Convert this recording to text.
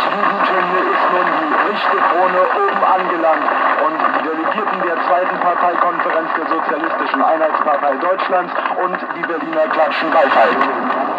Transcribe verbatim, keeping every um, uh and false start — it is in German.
diesem Turnier ist nun die Richtekrone oben angelangt und die Delegierten der zweiten Parteikonferenz der Sozialistischen Einheitspartei Deutschlands und die Berliner klatschen Beifall.